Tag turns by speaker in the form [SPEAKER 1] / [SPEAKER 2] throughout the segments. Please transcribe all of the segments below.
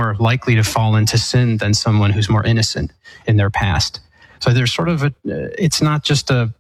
[SPEAKER 1] more likely to fall into sin than someone who's more innocent in their past. So there's sort of it's not just a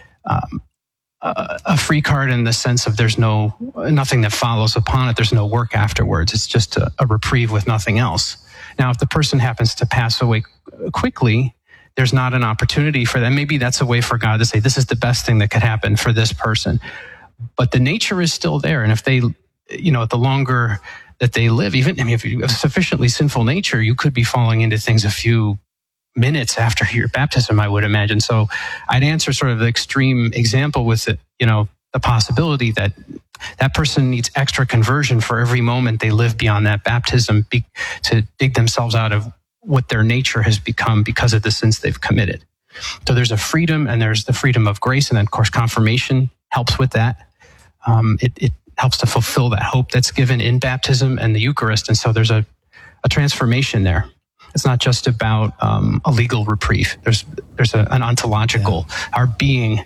[SPEAKER 1] free card in the sense of there's nothing that follows upon it. There's no work afterwards. It's just a reprieve with nothing else. Now, if the person happens to pass away quickly, there's not an opportunity for them. Maybe that's a way for God to say, this is the best thing that could happen for this person. But the nature is still there. And if they, the longer that they live, if you have a sufficiently sinful nature, you could be falling into things a few minutes after your baptism, I would imagine. So I'd answer sort of the extreme example with it, the possibility that that person needs extra conversion for every moment they live beyond that baptism to dig themselves out of what their nature has become because of the sins they've committed. So there's a freedom, and there's the freedom of grace, and then of course confirmation helps with that. It helps to fulfill that hope that's given in baptism and the Eucharist, and so there's a transformation there. It's not just about a legal reprieve. There's an ontological. Our being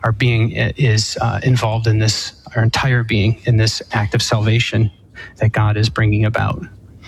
[SPEAKER 1] is involved in this. Our entire being in this act of salvation that God is bringing about.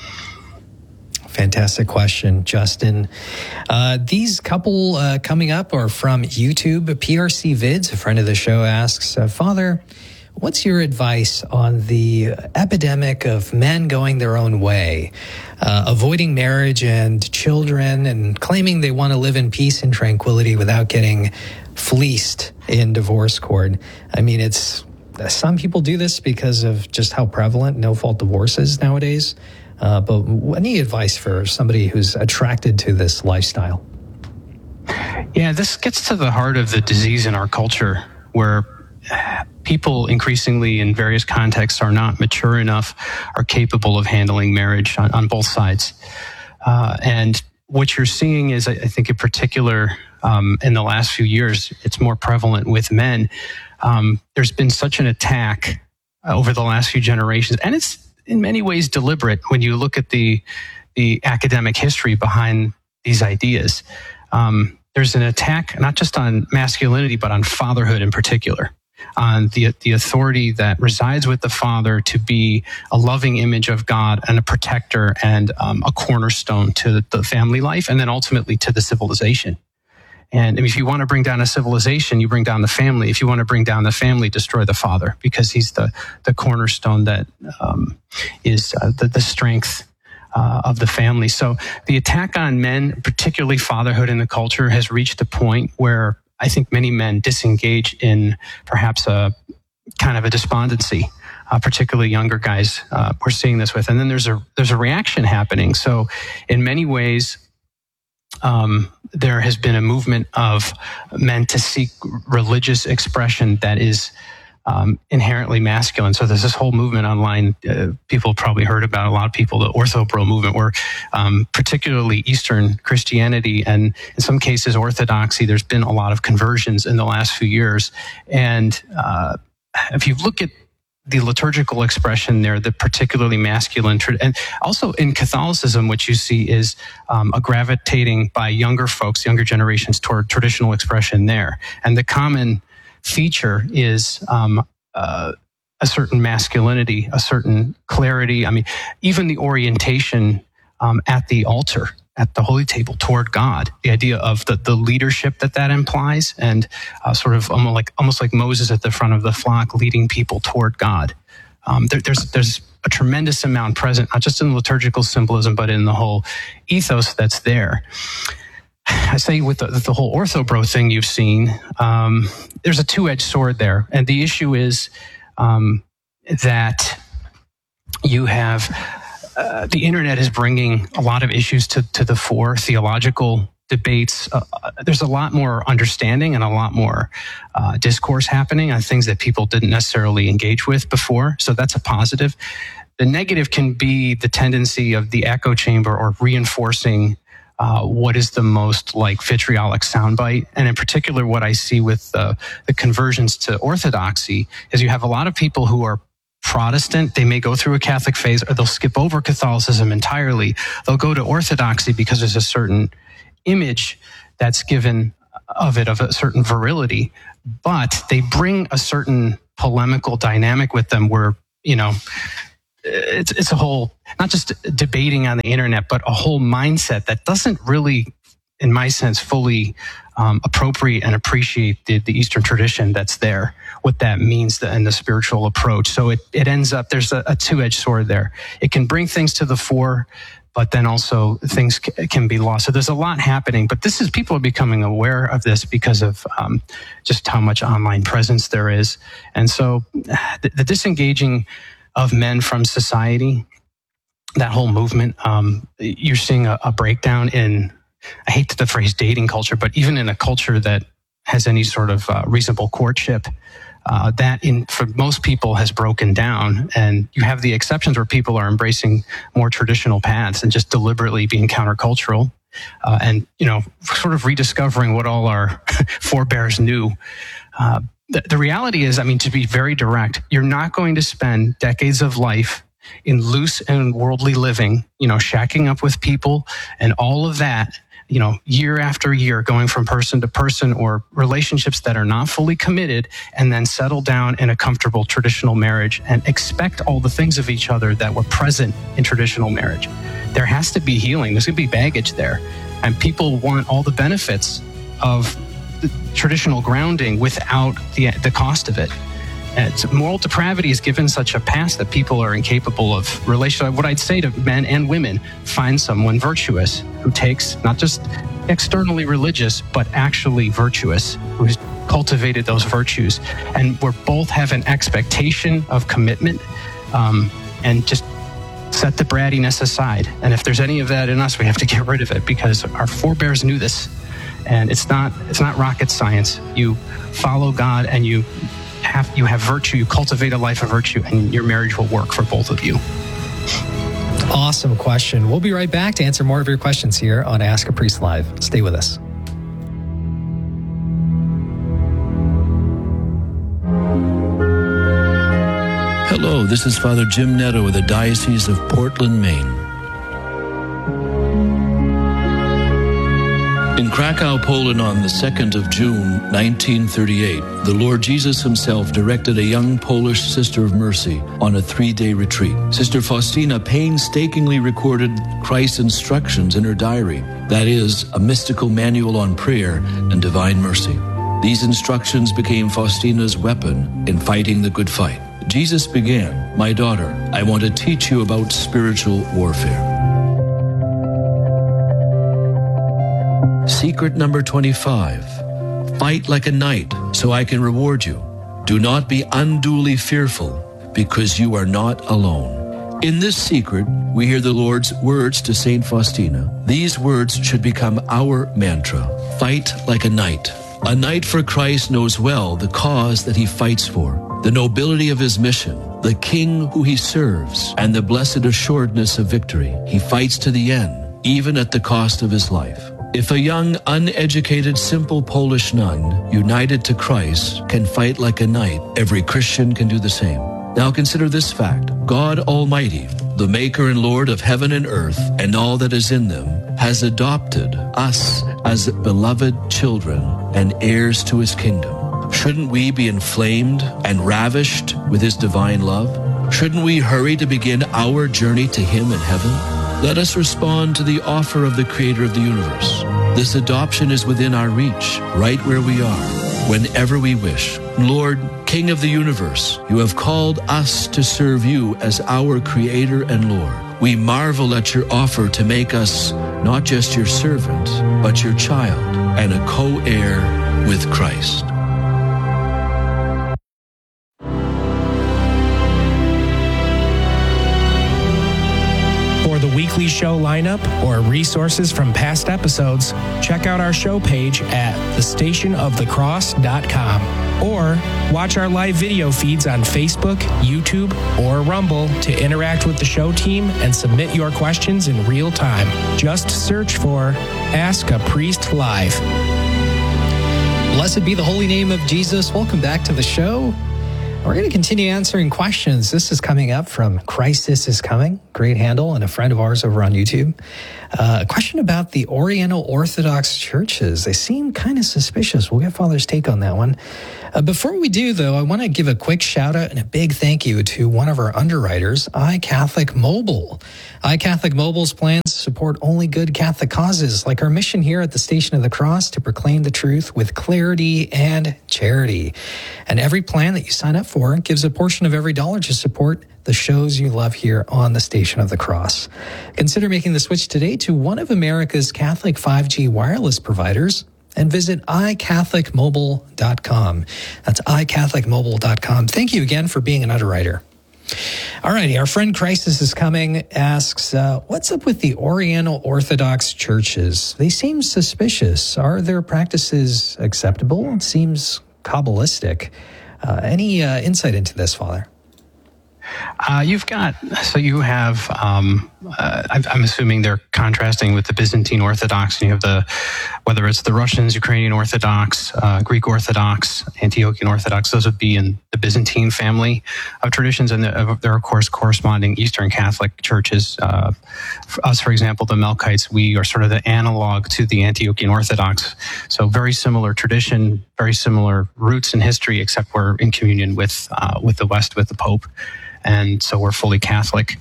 [SPEAKER 2] Fantastic question, Justin. These couple coming up are from YouTube. PRC Vids, a friend of the show, asks, Father, what's your advice on the epidemic of men going their own way, avoiding marriage and children, and claiming they want to live in peace and tranquility without getting fleeced in divorce court? I mean, some people do this because of just how prevalent no-fault divorce is nowadays. But any advice for somebody who's attracted to this lifestyle?
[SPEAKER 1] Yeah, this gets to the heart of the disease in our culture, where people increasingly in various contexts are not mature enough, are capable of handling marriage on both sides. And what you're seeing is, I think in particular, in the last few years, it's more prevalent with men. There's been such an attack over the last few generations, and it's in many ways deliberate when you look at the academic history behind these ideas. There's an attack not just on masculinity, but on fatherhood in particular, on the authority that resides with the father to be a loving image of God and a protector and a cornerstone to the family life, and then ultimately to the civilization. And if you want to bring down a civilization, you bring down the family. If you want to bring down the family, destroy the father, because he's the cornerstone that is the strength of the family. So the attack on men, particularly fatherhood in the culture, has reached a point where I think many men disengage in perhaps a kind of a despondency. Particularly younger guys, we're seeing this with. And then there's a reaction happening. So in many ways, there has been a movement of men to seek religious expression that is inherently masculine. So there's this whole movement online, people probably heard about, a lot of people, the Ortho-Bro movement, where particularly Eastern Christianity and in some cases Orthodoxy, there's been a lot of conversions in the last few years. And if you look at the liturgical expression there, the particularly masculine, and also in Catholicism, what you see is a gravitating by younger folks, younger generations, toward traditional expression there. And the common feature is a certain masculinity, a certain clarity. I mean, even the orientation at the altar, at the holy table toward God, the idea of the leadership that implies, and sort of almost like Moses at the front of the flock leading people toward God. There's a tremendous amount present, not just in the liturgical symbolism, but in the whole ethos that's there. I say with the whole Ortho-Bro thing you've seen, there's a two-edged sword there. And the issue is that you have the internet is bringing a lot of issues to the fore, theological debates. There's a lot more understanding and a lot more discourse happening on things that people didn't necessarily engage with before. So that's a positive. The negative can be the tendency of the echo chamber or reinforcing what is the most like vitriolic soundbite. And in particular, what I see with the conversions to Orthodoxy is you have a lot of people who are Protestant. They may go through a Catholic phase, or they'll skip over Catholicism entirely. They'll go to Orthodoxy because there's a certain image that's given of it, of a certain virility, but they bring a certain polemical dynamic with them where, it's a whole, not just debating on the internet, but a whole mindset that doesn't really, in my sense, fully appropriate and appreciate the Eastern tradition that's there, what that means and the spiritual approach. So it ends up, there's a two-edged sword there. It can bring things to the fore, but then also things can be lost. So there's a lot happening, but people are becoming aware of this because of just how much online presence there is. And so the disengaging of men from society, that whole movement, you're seeing a breakdown in, I hate the phrase dating culture, but even in a culture that has any sort of reasonable courtship, for most people has broken down. And you have the exceptions where people are embracing more traditional paths and just deliberately being countercultural, and, sort of rediscovering what all our forebears knew. The reality is, to be very direct, you're not going to spend decades of life in loose and worldly living, shacking up with people and all of that, year after year, going from person to person, or relationships that are not fully committed, and then settle down in a comfortable traditional marriage and expect all the things of each other that were present in traditional marriage. There has to be healing. There's going to be baggage there. And people want all the benefits of the traditional grounding without the cost of it. Moral depravity is given such a pass that people are incapable of relation. What I'd say to men and women, find someone virtuous who takes not just externally religious, but actually virtuous, who's cultivated those virtues. And we both have an expectation of commitment, and just set the brattiness aside. And if there's any of that in us, we have to get rid of it, because our forebears knew this. And it's not rocket science. You follow God and you have virtue, you cultivate a life of virtue, and your marriage will work for both of you.
[SPEAKER 2] Awesome question. We'll be right back to answer more of your questions here on Ask a Priest Live. Stay with us.
[SPEAKER 3] Hello, this is Father Jim Netto of the Diocese of Portland, Maine. In Krakow, Poland, on the 2nd of June, 1938, the Lord Jesus himself directed a young Polish Sister of Mercy on a 3-day retreat. Sister Faustina painstakingly recorded Christ's instructions in her diary, that is, a mystical manual on prayer and divine mercy. These instructions became Faustina's weapon in fighting the good fight. Jesus began, "My daughter, I want to teach you about spiritual warfare." Secret number 25. Fight like a knight, so I can reward you. Do not be unduly fearful, because you are not alone. In this secret, we hear the Lord's words to Saint Faustina. These words should become our mantra. Fight like a knight. A knight for Christ knows well the cause that he fights for, the nobility of his mission, the king who he serves, and the blessed assuredness of victory. He fights to the end, even at the cost of his life. If a young, uneducated, simple Polish nun, united to Christ, can fight like a knight, every Christian can do the same. Now consider this fact. God Almighty, the maker and Lord of heaven and earth and all that is in them, has adopted us as beloved children and heirs to his kingdom. Shouldn't we be inflamed and ravished with his divine love? Shouldn't we hurry to begin our journey to him in heaven? Let us respond to the offer of the Creator of the universe. This adoption is within our reach, right where we are, whenever we wish. Lord, King of the universe, you have called us to serve you as our Creator and Lord. We marvel at your offer to make us not just your servant, but your child and a co-heir with Christ.
[SPEAKER 4] Weekly show lineup or resources from past episodes, check out our show page at thestationofthecross.com or watch our live video feeds on Facebook, YouTube, or Rumble to interact with the show team and submit your questions in real time. Just search for Ask a Priest Live.
[SPEAKER 2] Blessed be the holy name of Jesus. Welcome back to the show. We're going to continue answering questions. This is coming up from Crisis is Coming, great handle, and a friend of ours over on YouTube. A question about the Oriental Orthodox churches. They seem kind of suspicious. We'll get Father's take on that one. Before we do, though, I want to give a quick shout out and a big thank you to one of our underwriters, iCatholic Mobile. iCatholic Mobile's plans support only good Catholic causes, like our mission here at the Station of the Cross to proclaim the truth with clarity and charity. And every plan that you sign up for gives a portion of every dollar to support the shows you love here on the Station of the Cross. Consider making the switch today to one of America's Catholic 5G wireless providers and visit iCatholicMobile.com. That's iCatholicMobile.com. Thank you again for being an underwriter. All righty, our friend Crisis is Coming asks, what's up with the Oriental Orthodox churches? They seem suspicious. Are their practices acceptable? It seems Kabbalistic. Any insight into this, Father?
[SPEAKER 1] You have, I'm assuming they're contrasting with the Byzantine Orthodox. And you have whether it's the Russians, Ukrainian Orthodox, Greek Orthodox, Antiochian Orthodox, those would be in the Byzantine family of traditions. And there are, of course, corresponding Eastern Catholic churches. For us, for example, the Melkites, we are sort of the analog to the Antiochian Orthodox. So very similar tradition, very similar roots in history, except we're in communion with the West, with the Pope. And so we're fully Catholic.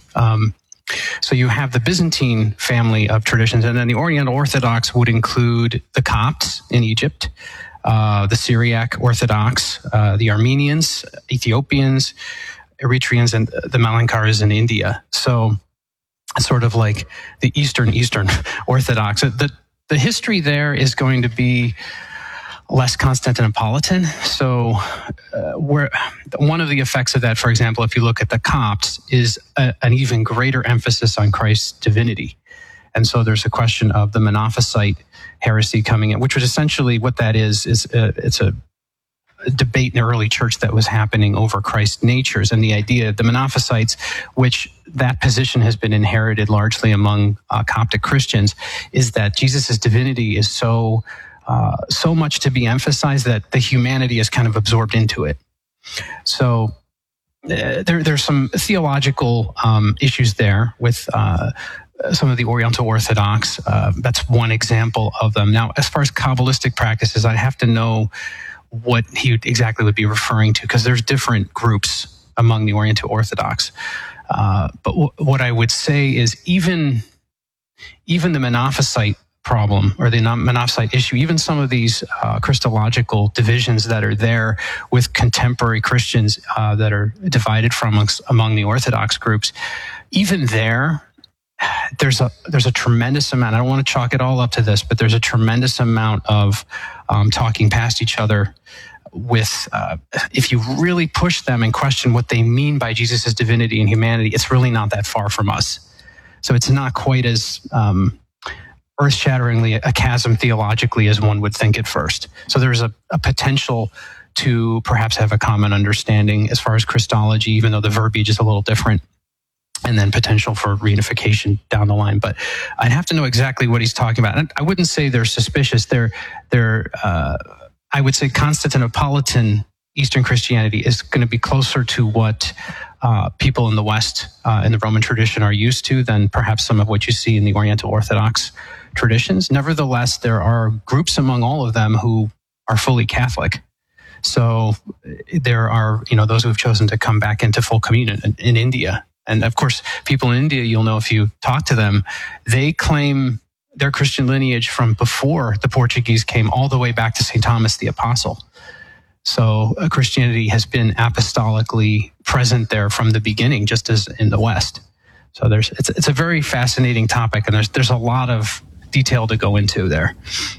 [SPEAKER 1] So you have the Byzantine family of traditions, and then the Oriental Orthodox would include the Copts in Egypt, the Syriac Orthodox, the Armenians, Ethiopians, Eritreans, and the Malankars in India. So sort of like the Eastern Orthodox. The history there is going to be less Constantinopolitan. So one of the effects of that, for example, if you look at the Copts, is an even greater emphasis on Christ's divinity. And so there's a question of the Monophysite heresy coming in, which was essentially what that is it's a debate in the early church that was happening over Christ's natures. And the idea of the Monophysites, which that position has been inherited largely among Coptic Christians, is that Jesus' divinity is so much to be emphasized that the humanity is kind of absorbed into it. So there's some theological issues there with some of the Oriental Orthodox. That's one example of them. Now, as far as Kabbalistic practices, I'd have to know what he exactly would be referring to, because there's different groups among the Oriental Orthodox. But what I would say is even the Monophysite problem, or the Monophysite issue, even some of these Christological divisions that are there with contemporary Christians that are divided from among the Orthodox groups, even there's a tremendous amount. I don't want to chalk it all up to this, but there's a tremendous amount of talking past each other with, if you really push them and question what they mean by Jesus' divinity and humanity, it's really not that far from us. So it's not quite as earth-shatteringly a chasm theologically as one would think at first. So there's a potential to perhaps have a common understanding as far as Christology, even though the verbiage is a little different, and then potential for reunification down the line. But I'd have to know exactly what he's talking about. And I wouldn't say they're suspicious. I would say Constantinopolitan Eastern Christianity is going to be closer to what people in the West, in the Roman tradition, are used to than perhaps some of what you see in the Oriental Orthodox traditions. Nevertheless, there are groups among all of them who are fully Catholic. So there are, those who have chosen to come back into full communion in India. And of course, people in India, you'll know if you talk to them, they claim their Christian lineage from before the Portuguese came all the way back to St. Thomas the Apostle. So Christianity has been apostolically present there from the beginning, just as in the West. So it's a very fascinating topic, and there's a lot of detail to go into there.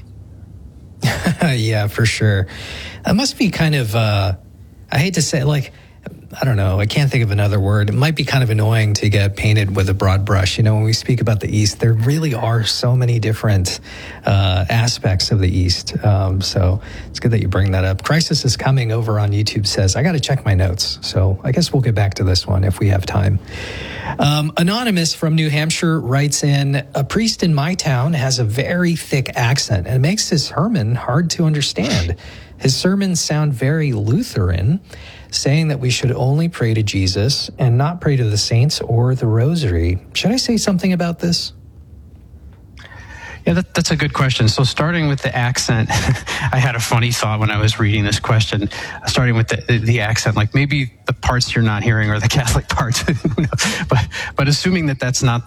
[SPEAKER 2] Yeah, for sure. That must be kind of, I hate to say, I don't know, I can't think of another word. It might be kind of annoying to get painted with a broad brush. When we speak about the East, there really are so many different aspects of the East. So it's good that you bring that up. Crisis is Coming over on YouTube says, I got to check my notes. So I guess we'll get back to this one if we have time. Anonymous from New Hampshire writes in, a priest in my town has a very thick accent and it makes his sermon hard to understand. His sermons sound very Lutheran. saying that we should only pray to Jesus and not pray to the saints or the rosary. Should I say something about this?
[SPEAKER 1] Yeah, that's a good question. So starting with the accent, I had a funny thought when I was reading this question, starting with the accent, like maybe the parts you're not hearing are the Catholic parts, but assuming that that's not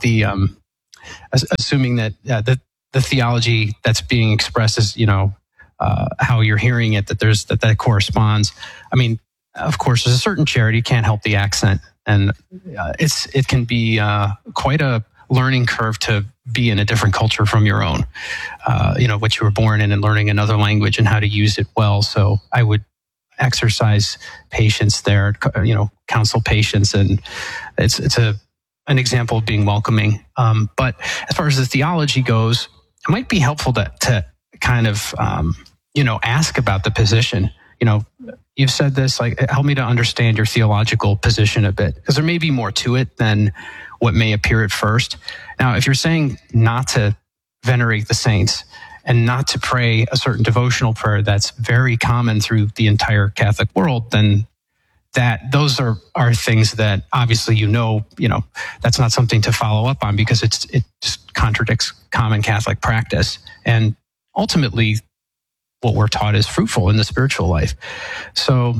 [SPEAKER 1] assuming that the theology that's being expressed is, how you're hearing it, that corresponds. I mean, of course, there's a certain charity, can't help the accent. And it can be quite a learning curve to be in a different culture from your own, what you were born in, and learning another language and how to use it well. So I would exercise patience there, counsel patience, and it's an example of being welcoming. But as far as the theology goes, it might be helpful to kind of, ask about the position. You've said this, like, help me to understand your theological position a bit, because there may be more to it than what may appear at first. Now, if you're saying not to venerate the saints and not to pray a certain devotional prayer that's very common through the entire Catholic world, then those are things that obviously that's not something to follow up on, because it just contradicts common Catholic practice. And ultimately, what we're taught is fruitful in the spiritual life. So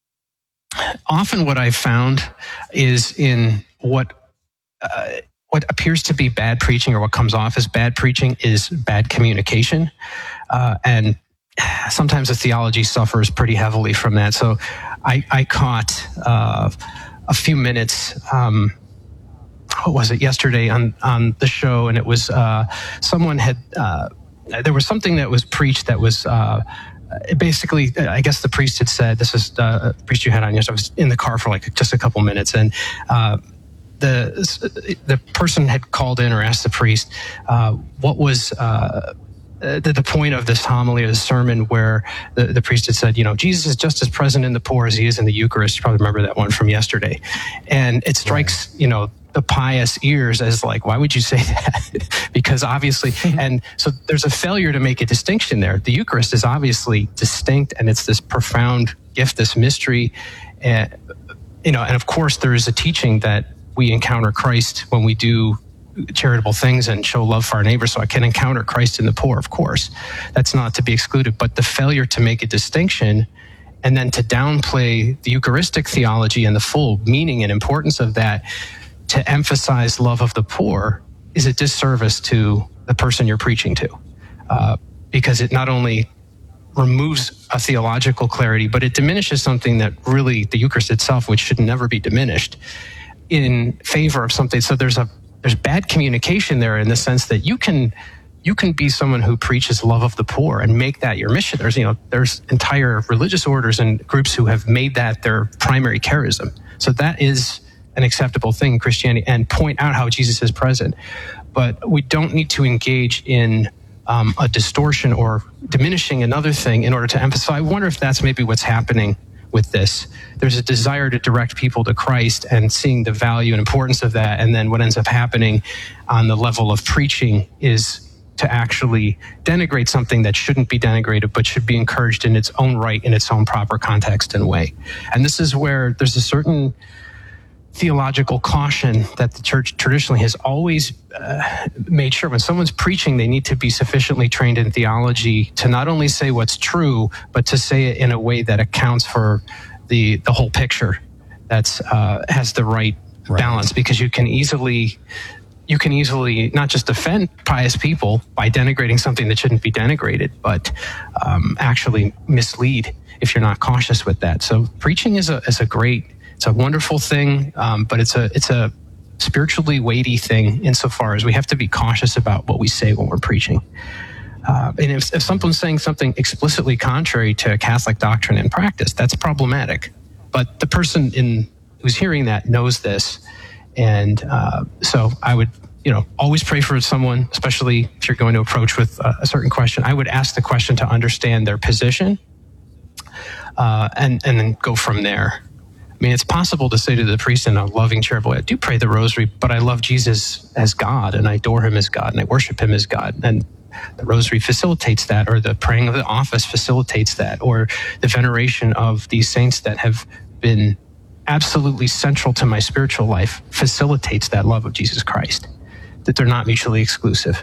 [SPEAKER 1] often what I've found is in what appears to be bad preaching, or what comes off as bad preaching, is bad communication. And sometimes the theology suffers pretty heavily from that. So I caught a few minutes, what was it, yesterday on the show, and it was someone had, there was something that was preached that was basically, I guess the priest had said, this is the priest you had on yesterday. I was in the car for like just a couple minutes, and the person had called in or asked the priest what was the point of this homily or the sermon, where the priest had said, Jesus is just as present in the poor as he is in the Eucharist. You probably remember that one from yesterday. And it strikes, the pious ears as like, why would you say that? Because obviously, and so there's a failure to make a distinction there. The Eucharist is obviously distinct, and it's this profound gift, this mystery. And of course there is a teaching that we encounter Christ when we do charitable things and show love for our neighbor. So I can encounter Christ in the poor, of course. That's not to be excluded. But the failure to make a distinction and then to downplay the Eucharistic theology and the full meaning and importance of that, to emphasize love of the poor, is a disservice to the person you're preaching to. Because it not only removes a theological clarity, but it diminishes something that really, the Eucharist itself, which should never be diminished, in favor of something. So there's bad communication there, in the sense that you can be someone who preaches love of the poor and make that your mission. There's entire religious orders and groups who have made that their primary charism. So that is an acceptable thing in Christianity, and point out how Jesus is present. But we don't need to engage in a distortion or diminishing another thing in order to emphasize. I wonder if that's maybe what's happening with this. There's a desire to direct people to Christ and seeing the value and importance of that. And then what ends up happening on the level of preaching is to actually denigrate something that shouldn't be denigrated, but should be encouraged in its own right, in its own proper context and way. And this is where there's a certain theological caution that the church traditionally has always made sure when someone's preaching, they need to be sufficiently trained in theology to not only say what's true, but to say it in a way that accounts for the whole picture, that's has the right balance. Because you can easily not just offend pious people by denigrating something that shouldn't be denigrated, but actually mislead if you're not cautious with that. So preaching is a wonderful thing, but it's a spiritually weighty thing, insofar as we have to be cautious about what we say when we're preaching. And if someone's saying something explicitly contrary to Catholic doctrine and practice, that's problematic. But the person who's hearing that knows this. And so I would, always pray for someone, especially if you're going to approach with a certain question. I would ask the question to understand their position, and then go from there. I mean, it's possible to say to the priest in a loving, charitable way, I do pray the rosary, but I love Jesus as God, and I adore him as God, and I worship him as God. And the rosary facilitates that, or the praying of the office facilitates that, or the veneration of these saints that have been absolutely central to my spiritual life facilitates that love of Jesus Christ, that they're not mutually exclusive.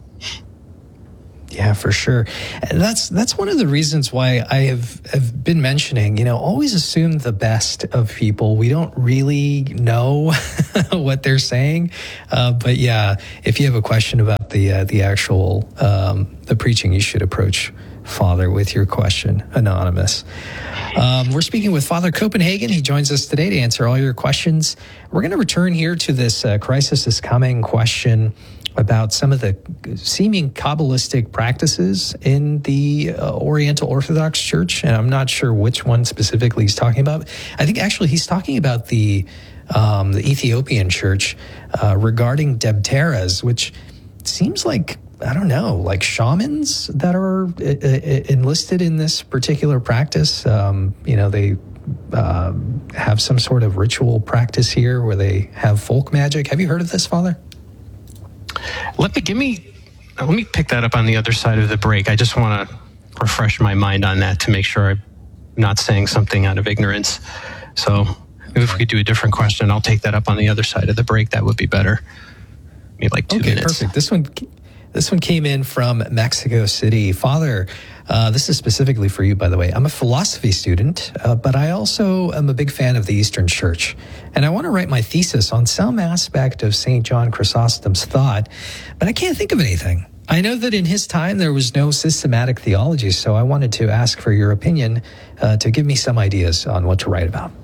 [SPEAKER 2] Yeah, for sure. That's one of the reasons why I have been mentioning, always assume the best of people. We don't really know what they're saying. But yeah, if you have a question about the actual, the preaching, you should approach Father with your question, anonymous. We're speaking with Father Copenhagen. He joins us today to answer all your questions. We're going to return here to this crisis is coming question about some of the seeming Kabbalistic practices in the Oriental Orthodox Church. And I'm not sure which one specifically he's talking about. I think actually he's talking about the Ethiopian Church regarding Debteras, which seems like, I don't know, like shamans that are enlisted in this particular practice. They have some sort of ritual practice here where they have folk magic. Have you heard of this, Father?
[SPEAKER 1] Let me pick that up on the other side of the break. I just want to refresh my mind on that to make sure I'm not saying something out of ignorance. So maybe if we could do a different question, I'll take that up on the other side of the break. That would be better. Maybe like 2 minutes.
[SPEAKER 2] Okay, perfect. This one came in from Mexico City. Father, this is specifically for you, by the way. I'm a philosophy student, but I also am a big fan of the Eastern Church. And I want to write my thesis on some aspect of St. John Chrysostom's thought, but I can't think of anything. I know that in his time there was no systematic theology, so I wanted to ask for your opinion to give me some ideas on what to write about.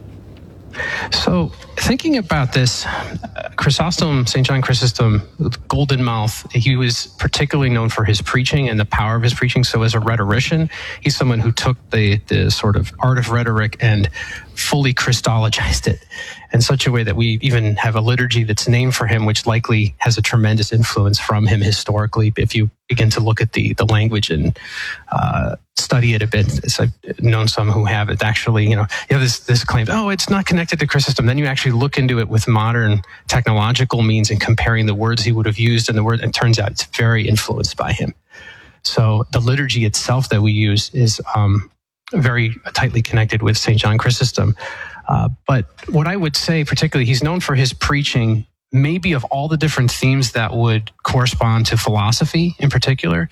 [SPEAKER 1] So thinking about this, Chrysostom, St. John Chrysostom, Golden Mouth, he was particularly known for his preaching and the power of his preaching. So as a rhetorician, he's someone who took the sort of art of rhetoric and fully Christologized it in such a way that we even have a liturgy that's named for him, which likely has a tremendous influence from him historically. If you begin to look at the language and study it a bit, as I've known some who have it, actually, this claim, it's not connected to Chrysostom. Then you actually look into it with modern technological means and comparing the words he would have used and and it turns out it's very influenced by him. So the liturgy itself that we use is very tightly connected with St. John Chrysostom. But what I would say, particularly, he's known for his preaching, maybe of all the different themes that would correspond to philosophy in particular,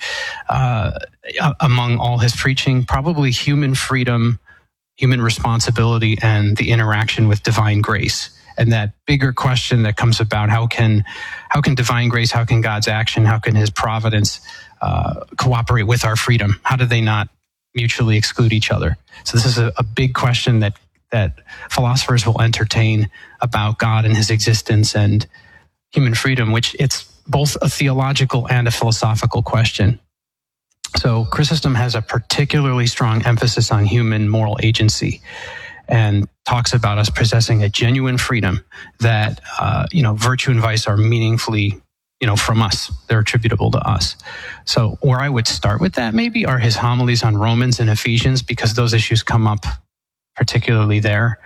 [SPEAKER 1] among all his preaching, probably human freedom, human responsibility, and the interaction with divine grace. And that bigger question that comes about, how can divine grace, how can God's action, how can his providence cooperate with our freedom? How do they not mutually exclude each other? So this is a big question that philosophers will entertain about God and his existence and human freedom, which it's both a theological and a philosophical question. So Chrysostom has a particularly strong emphasis on human moral agency and talks about us possessing a genuine freedom that, virtue and vice are meaningfully, from us. They're attributable to us. So where I would start with that maybe are his homilies on Romans and Ephesians, because those issues come up particularly there.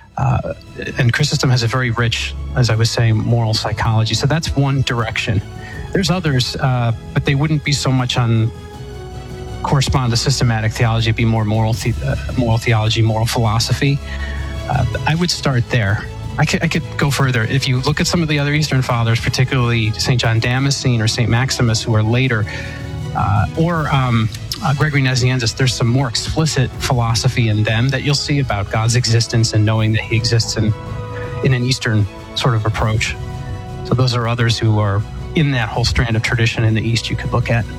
[SPEAKER 1] And Chrysostom has a very rich, as I was saying, moral psychology. So that's one direction. There's others, but they wouldn't be so much correspond to systematic theology. It'd be more moral theology, moral philosophy. I would start there. I could go further. If you look at some of the other Eastern Fathers, particularly St. John Damascene or St. Maximus, who are later, or Gregory Nazianzus, there's some more explicit philosophy in them that you'll see about God's existence and knowing that he exists in an Eastern sort of approach. So those are others who are in that whole strand of tradition in the East you could look at.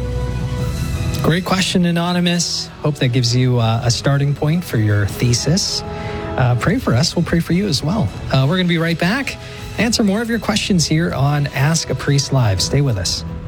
[SPEAKER 2] Great question, Anonymous. Hope that gives you a starting point for your thesis. Pray for us. We'll pray for you as well. We're going to be right back. Answer more of your questions here on Ask a Priest Live. Stay with us.